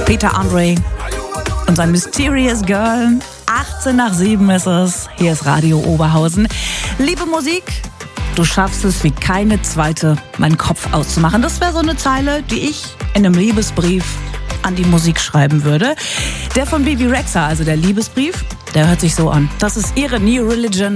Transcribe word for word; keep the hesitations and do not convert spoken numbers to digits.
Peter Andre und sein Mysterious Girl. achtzehn nach sieben ist es. Hier ist Radio Oberhausen. Liebe Musik, du schaffst es wie keine zweite, meinen Kopf auszumachen. Das wäre so eine Zeile, die ich in einem Liebesbrief an die Musik schreiben würde. Der von Bebe Rexha, also der Liebesbrief, der hört sich so an. Das ist ihre New Religion.